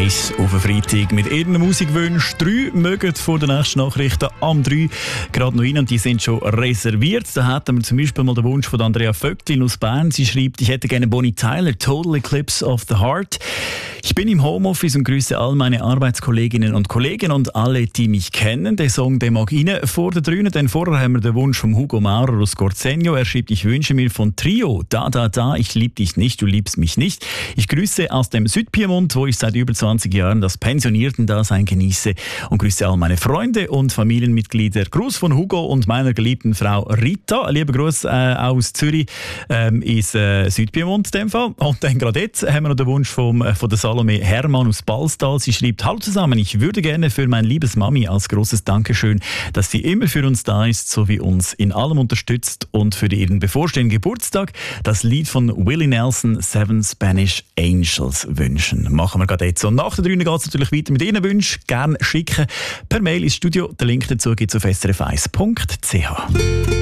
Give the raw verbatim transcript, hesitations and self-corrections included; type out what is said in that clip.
eins auf einen Freitag mit irgendeinem Musikwunsch. Drei mögen vor den nächsten Nachrichten am drei gerade noch rein und die sind schon reserviert. Da hatten wir zum Beispiel mal den Wunsch von Andrea Vögtlin aus Bern. Sie schreibt, ich hätte gerne Bonnie Tyler, Total Eclipse of the Heart. Ich bin im Homeoffice und grüße all meine Arbeitskolleginnen und Kollegen und alle, die mich kennen. Der Song, der mag rein vor der Drüne, denn vorher haben wir den Wunsch von Hugo Maurer aus Corsenio. Er schreibt, ich wünsche mir von Trio, da, da, da, ich lieb dich nicht, du liebst mich nicht. Ich grüße aus dem Südpiemont, wo ich seit über zwanzig Jahren das Pensionierten-Dasein genieße und grüße all meine Freunde und Familienmitglieder. Gruß von Hugo und meiner geliebten Frau Rita. Lieber Gruß äh, aus Zürich ähm, ins äh, Südpiemont in dem Fall. Und dann gerade jetzt haben wir noch den Wunsch vom, äh, von der Salome Hermann aus Balstal. Sie schreibt, hallo zusammen, ich würde gerne für mein liebes Mami als großes Dankeschön, dass sie immer für uns da ist, sowie uns in allem unterstützt und für ihren bevorstehenden Geburtstag das Lied von Willie Nelson, Seven Spanish Angels, wünschen. Machen wir gerade jetzt. Und nach der Drüne geht es natürlich weiter mit Ihren Wünschen. Gerne schicken per Mail ins Studio. Den Link dazu gibt es auf s r f eins punkt c h.